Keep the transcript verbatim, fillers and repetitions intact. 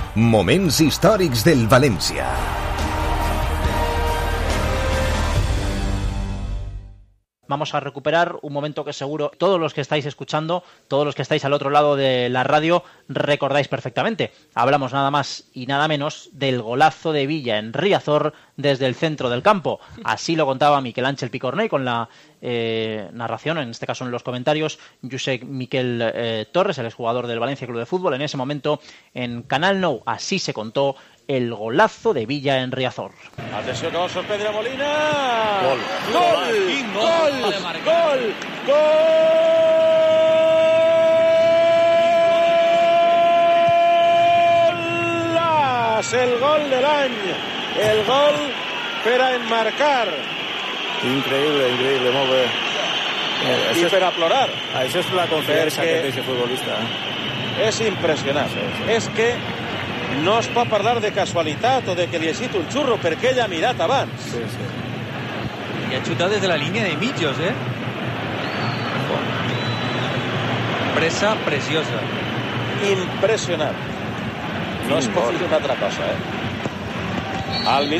Moments històrics del València. Vamos a recuperar un momento que seguro todos los que estáis escuchando, todos los que estáis al otro lado de la radio, recordáis perfectamente. Hablamos nada más y nada menos del golazo de Villa en Riazor desde el centro del campo. Así lo contaba Miquel Ángel Picornell con la eh, narración, en este caso en los comentarios, Josep Miquel eh, Torres, el exjugador del Valencia Club de Fútbol. En ese momento en Canal Nou así se contó el golazo de Villa en Riazor. Atenció que vol sorprendre Molina. Gol. Gol. Quin gol. Gol. Gol. Gol. El gol de l'any. El gol per a emmarcar. Increïble, increïble, molt bé. Eh, I per a plorar. Això és la confiança Perquè que té aquest futbolista. Eh? És impressionant. Sí, sí. És que no es pot parlar de casualitat o de que li ha sigut un xurro, perquè ell ha mirat abans. Sí, sí. Y ha chutado desde la línea de Millos, ¿eh? Presa preciosa. Impressionant. No es pot dir una altra cosa, eh? Al minut